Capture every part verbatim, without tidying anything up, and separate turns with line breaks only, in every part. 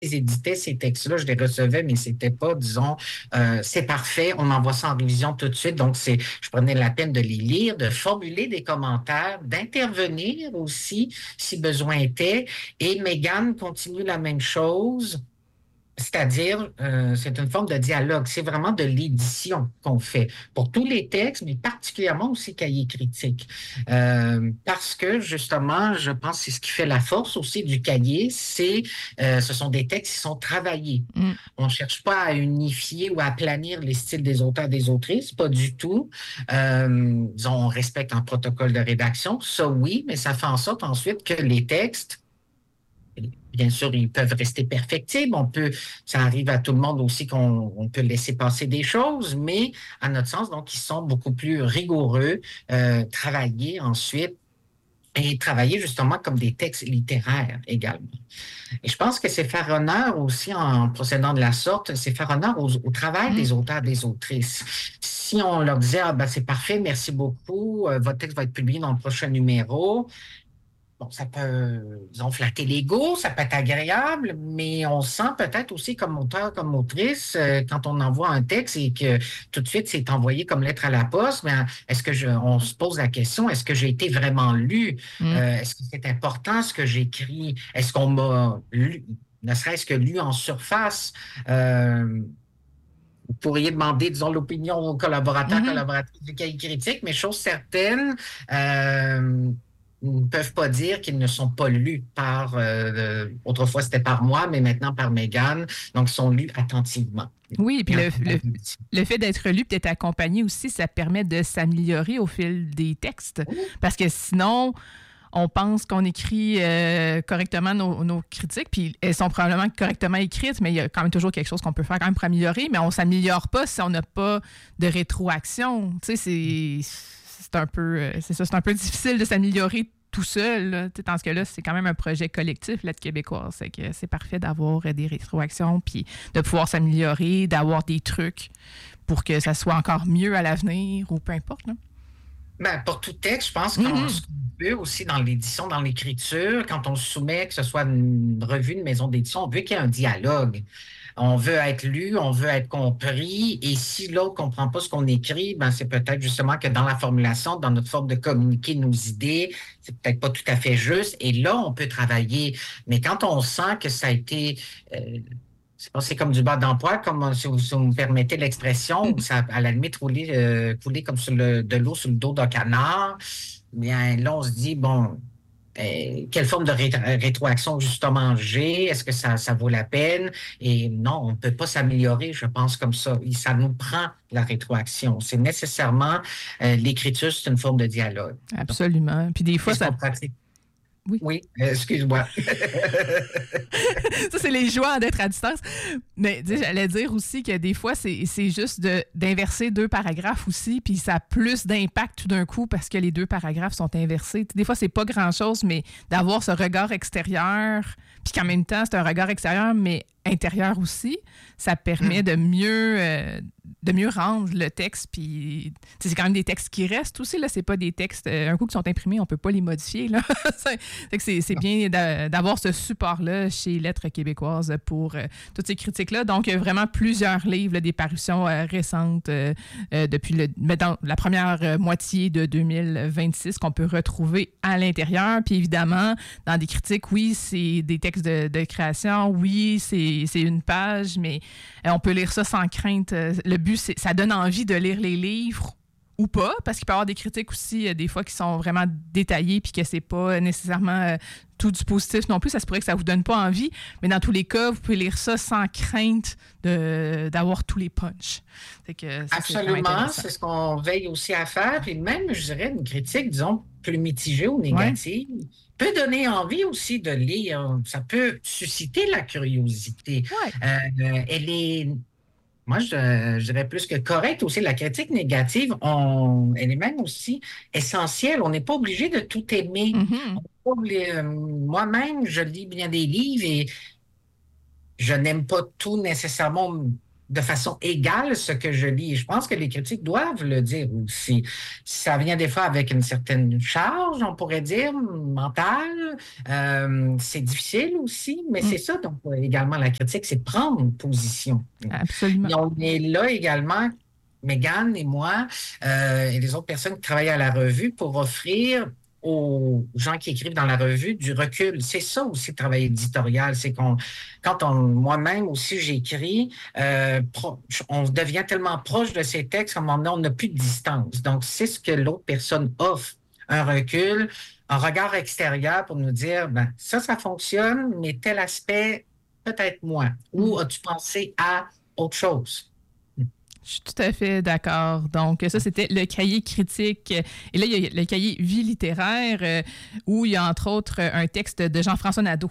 éditais ces textes-là, je les recevais, mais c'était pas, disons, euh, c'est parfait, on envoie ça en révision tout de suite. Donc, c'est, je prenais la peine de les lire, de formuler des commentaires, d'intervenir aussi si besoin était. Et Mégane continue la même chose. C'est-à-dire, euh, c'est une forme de dialogue. C'est vraiment de l'édition qu'on fait pour tous les textes, mais particulièrement aussi cahiers critiques. Euh, parce que, justement, je pense que c'est ce qui fait la force aussi du cahier, c'est euh, ce sont des textes qui sont travaillés.
Mm.
On ne cherche pas à unifier ou à planir les styles des auteurs et des autrices, pas du tout. Euh, disons, on respecte un protocole de rédaction, ça oui, mais ça fait en sorte ensuite que les textes, bien sûr, ils peuvent rester perfectibles. On peut, ça arrive à tout le monde aussi qu'on on peut laisser passer des choses, mais à notre sens, donc, ils sont beaucoup plus rigoureux, euh, travaillés ensuite et travailler justement comme des textes littéraires également. Et je pense que c'est faire honneur aussi en procédant de la sorte, c'est faire honneur aux- au travail
Mm.
des auteurs et des autrices. Si on leur disait, ah ben c'est parfait, merci beaucoup, euh, votre texte va être publié dans le prochain numéro, bon, ça peut, disons, flatter l'ego, ça peut être agréable, mais on sent peut-être aussi comme auteur, comme autrice, euh, quand on envoie un texte et que tout de suite c'est envoyé comme lettre à la poste, mais est-ce que je, on se pose la question, est-ce que j'ai été vraiment lu?
Mm.
Euh, est-ce que c'est important ce que j'écris? Est-ce qu'on m'a lu, ne serait-ce que lu en surface? Euh, vous pourriez demander, disons, l'opinion aux collaborateurs,
Mhm.
collaboratrices du cahier critique, mais chose certaine, euh, ils ne peuvent pas dire qu'ils ne sont pas lus par, euh, autrefois c'était par moi, mais maintenant par Mégane, donc ils sont lus attentivement.
Oui, puis
Et en-
le, le, le fait d'être lu et d'être accompagné aussi, ça permet de s'améliorer au fil des textes. Parce que sinon, on pense qu'on écrit euh, correctement nos, nos critiques, puis elles sont probablement correctement écrites, mais il y a quand même toujours quelque chose qu'on peut faire quand même pour améliorer, mais on ne s'améliore pas si on n'a pas de rétroaction. Tu sais, c'est, c'est un peu, euh, c'est ça, c'est un peu difficile de s'améliorer tout seul. Là. Tu sais, dans ce cas-là, c'est quand même un projet collectif, l'aide québécoise. C'est que c'est parfait d'avoir euh, des rétroactions, puis de pouvoir s'améliorer, d'avoir des trucs pour que ça soit encore mieux à l'avenir, ou peu importe. Là.
Ben, pour tout texte, je pense qu'on
Mhm.
ce qu'on veut aussi dans l'édition, dans l'écriture, quand on le soumet, que ce soit une revue, une maison d'édition, on veut qu'il y ait un dialogue. On veut être lu, on veut être compris. Et si l'autre ne comprend pas ce qu'on écrit, ben c'est peut-être justement que dans la formulation, dans notre forme de communiquer nos idées, c'est peut-être pas tout à fait juste. Et là, on peut travailler. Mais quand on sent que ça a été... euh, c'est pas, c'est comme du bas d'emploi, comme si vous, si vous me permettez l'expression, où ça, à la limite, rouler, euh, couler comme sur le, de l'eau sur le dos d'un canard. Bien, là, on se dit, bon, euh, quelle forme de ré- rétroaction justement j'ai? Est-ce que ça, ça vaut la peine? Et non, on ne peut pas s'améliorer, je pense, comme ça. Et ça nous prend la rétroaction. C'est nécessairement, euh, l'écriture, c'est une forme de dialogue. Donc,
Absolument. Puis des fois,
c'est ce
ça...
qu'on pratique.
Oui.
Oui, euh, excuse-moi.
Ça, c'est les joies d'être à distance. Mais tu sais, j'allais dire aussi que des fois, c'est, c'est juste de, d'inverser deux paragraphes aussi, puis ça a plus d'impact tout d'un coup parce que les deux paragraphes sont inversés. Tu sais, des fois, c'est pas grand-chose, mais d'avoir ce regard extérieur, puis qu'en même temps, c'est un regard extérieur, mais intérieur aussi, ça permet de mieux, euh, de mieux rendre le texte. Puis tu sais, c'est quand même des textes qui restent aussi. Là, c'est pas des textes, euh, un coup qui sont imprimés, on peut pas les modifier. Là. Fait que c'est, c'est bien d'a- d'avoir ce support-là chez Lettres québécoises pour euh, toutes ces critiques-là. Donc, il y a vraiment plusieurs livres, là, des parutions euh, récentes euh, euh, depuis le, mais dans la première euh, moitié de deux mille vingt-six qu'on peut retrouver à l'intérieur. Puis évidemment, dans des critiques, oui, c'est des textes de, de création, oui, c'est, c'est une page, mais euh, on peut lire ça sans crainte. Euh, Le but, c'est ça donne envie de lire les livres ou pas, parce qu'il peut y avoir des critiques aussi, euh, des fois, qui sont vraiment détaillées puis que c'est pas nécessairement euh, tout du positif non plus. Ça se pourrait que ça vous donne pas envie, mais dans tous les cas, vous pouvez lire ça sans crainte de, d'avoir tous les punchs. Fait que ça, c'est vraiment
Absolument,
intéressant.
c'est ce qu'on veille aussi à faire. Puis même, je dirais, une critique, disons, plus mitigée ou
Ouais.
négative, peut donner envie aussi de lire. Ça peut susciter la curiosité.
Ouais.
Euh, elle est, moi, je, je dirais plus que correcte aussi. La critique négative, on, elle est même aussi essentielle. On n'est pas obligé de tout aimer.
Mhm.
On n'est pas obli- euh, Moi-même, je lis bien des livres et je n'aime pas tout nécessairement de façon égale ce que je lis. Et je pense que les critiques doivent le dire aussi. Ça vient des fois avec une certaine charge, on pourrait dire, mentale. Euh, c'est difficile aussi, mais
Mm.
c'est ça, donc, également, la critique, c'est prendre une position.
Absolument.
Et on est là également, Mégane et moi, euh, et les autres personnes qui travaillent à la revue pour offrir aux gens qui écrivent dans la revue du recul. C'est ça aussi le travail éditorial, c'est qu'on, quand on, moi-même aussi j'écris, euh, pro- on devient tellement proche de ces textes qu'à un moment donné, on n'a plus de distance. Donc, c'est ce que l'autre personne offre, un recul, un regard extérieur pour nous dire, ben, ça, ça fonctionne, mais tel aspect, peut-être moins.
Mm.
Ou as-tu pensé à autre chose?
Je suis tout à fait d'accord. Donc, ça, c'était le cahier critique. Et là, il y a le cahier vie littéraire, euh, où il y a entre autres un texte de Jean-François Nadeau.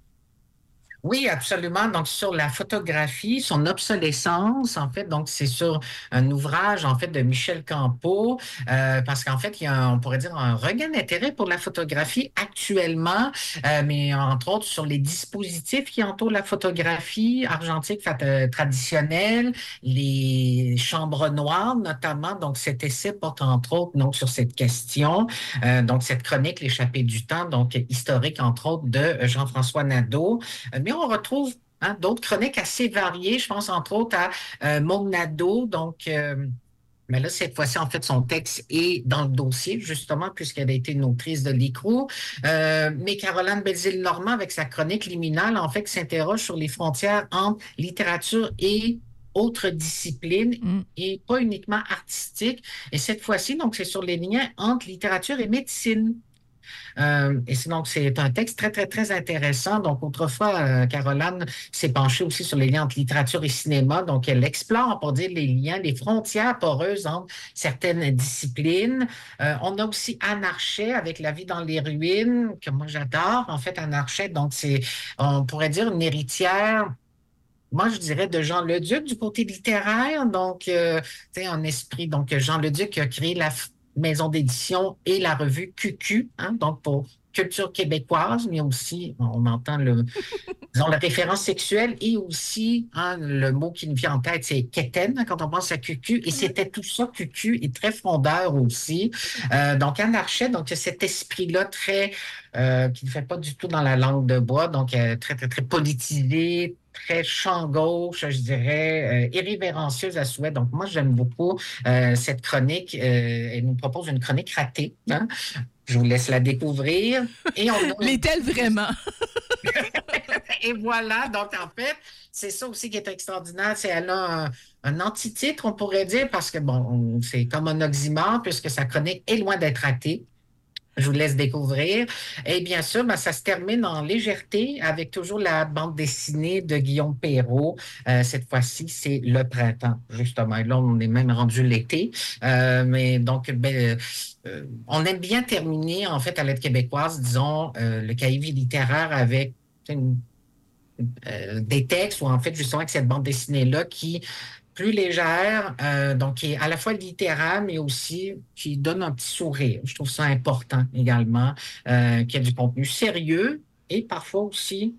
Oui, absolument. Donc, sur la photographie, son obsolescence, en fait, donc c'est sur un ouvrage, en fait, de Michel Campeau, euh, parce qu'en fait, il y a, un- on pourrait dire, un regain d'intérêt pour la photographie actuellement, euh, mais entre autres sur les dispositifs qui entourent la photographie argentique fat- euh, traditionnelle, les chambres noires notamment. Donc, cet essai porte entre autres donc, sur cette question. Euh, donc, cette chronique, L'échappée du temps, donc historique, entre autres, de Jean-François Nadeau. Euh, Mais on retrouve hein, d'autres chroniques assez variées. Je pense entre autres à euh, Maude Nadeau. Donc, euh, mais là, cette fois-ci, en fait, son texte est dans le dossier, justement, puisqu'elle a été une autrice de l'Écrou. Euh, mais Caroline Belzile-Normand, avec sa chronique liminale, en fait, s'interroge sur les frontières entre littérature et autres disciplines,
Mm.
et pas uniquement artistiques. Et cette fois-ci, donc, c'est sur les liens entre littérature et médecine. Euh, et c'est donc, c'est un texte très, très, très intéressant. Donc, autrefois, euh, Caroline s'est penchée aussi sur les liens entre littérature et cinéma. Donc, elle explore, pour dire, les liens, les frontières poreuses entre certaines disciplines. Euh, on a aussi Anne Archet avec La vie dans les ruines, que moi, j'adore. En fait, Anne Archet, donc, c'est, on pourrait dire, une héritière. Moi, je dirais de Jean Leduc du côté littéraire. Donc, euh, tu sais, un esprit. Donc, Jean Leduc a créé la f- maison d'édition et la revue Q Q, hein, donc pour culture québécoise, mais aussi, on entend le, disons, la référence sexuelle et aussi, hein, le mot qui nous vient en tête, c'est quétaine hein, quand on pense à Q Q. Et c'était tout ça, Q Q est très fondeur aussi. Euh, donc, Anne Archet, donc, il y a cet esprit-là très, euh, qui ne fait pas du tout dans la langue de bois, donc euh, très, très, très politisé, très champ gauche, je dirais, euh, irrévérencieuse à souhait. Donc, moi, j'aime beaucoup euh, cette chronique. Euh, elle nous propose une chronique ratée. Hein? Je vous laisse la découvrir. Et on a
L'est-elle vraiment?
et voilà, donc en fait, c'est ça aussi qui est extraordinaire. C'est elle a un, un anti-titre, on pourrait dire, parce que bon, on- c'est comme un oxymore, puisque sa chronique est loin d'être ratée. Je vous laisse découvrir. Et bien sûr, ben, ça se termine en légèreté avec toujours la bande dessinée de Guillaume Perrault. Euh, cette fois-ci, c'est le printemps, justement. Et là, on est même rendu l'été. Euh, mais donc, ben, euh, on aime bien terminer, en fait, à l'aide québécoise, disons, euh, le cahier littéraire avec une euh, des textes ou en fait justement avec cette bande dessinée-là qui plus légère, euh, donc qui est à la fois littéraire, mais aussi qui donne un petit sourire. Je trouve ça important également, euh, qu'il y ait du contenu sérieux et parfois aussi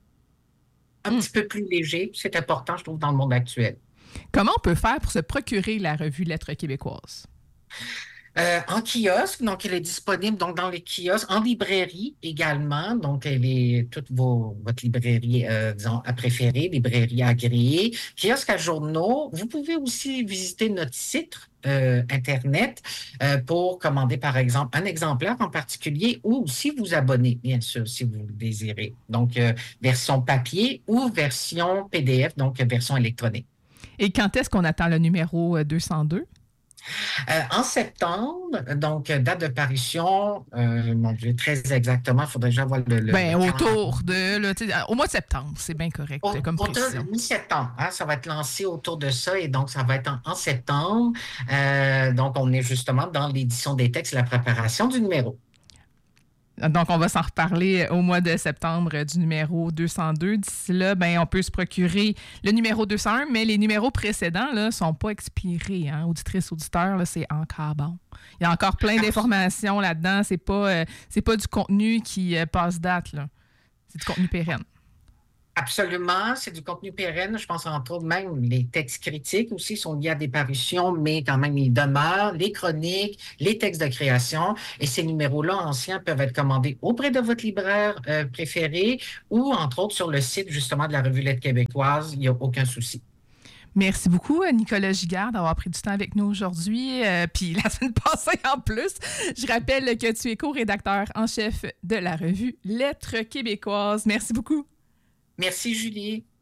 un
Mm.
petit peu plus léger. C'est important, je trouve, dans le monde actuel.
Comment on peut faire pour se procurer la revue Lettres québécoises?
Euh, en kiosque, donc elle est disponible donc dans les kiosques, en librairie également. Donc, elle est toutes vos votre librairie, euh, disons, à préférer, librairie agréée, kiosque à journaux. Vous pouvez aussi visiter notre site euh, Internet euh, pour commander, par exemple, un exemplaire en particulier ou aussi vous abonner, bien sûr, si vous le désirez. Donc, euh, version papier ou version P D F, donc euh, version électronique.
Et quand est-ce qu'on attend le numéro euh, deux cent deux?
Euh, en septembre, donc euh, date de parution, euh, mon Dieu, très exactement, il faudrait que j'envoie le, le, le
Ben,
calendrier.
autour de, là, tu sais, au mois de septembre, c'est bien correct
Au-
comme
Autour
précision.
de mi-septembre, hein, ça va être lancé autour de ça et donc ça va être en, en septembre. Euh, donc, on est justement dans l'édition des textes et la préparation du numéro.
Donc, on va s'en reparler au mois de septembre euh, du numéro deux cent deux. D'ici là, ben, on peut se procurer le numéro deux cent un, mais les numéros précédents ne sont pas expirés. Hein. Auditrices, auditeurs, là, c'est encore bon. Il y a encore plein d'informations là-dedans. C'est pas, euh, c'est pas du contenu qui euh, passe date. Là. C'est du contenu pérenne.
Absolument, c'est du contenu pérenne. Je pense entre autres même les textes critiques aussi sont liés à des parutions, mais quand même ils demeurent, les chroniques, les textes de création. Et ces numéros-là anciens peuvent être commandés auprès de votre libraire euh, préféré ou entre autres sur le site justement de la Revue Lettres québécoise. Il n'y a aucun souci.
Merci beaucoup, Nicolas Giguère, d'avoir pris du temps avec nous aujourd'hui. Euh, puis la semaine passée en plus. Je rappelle que tu es co-rédacteur en chef de la Revue Lettres québécoises. Merci beaucoup.
Merci Julie.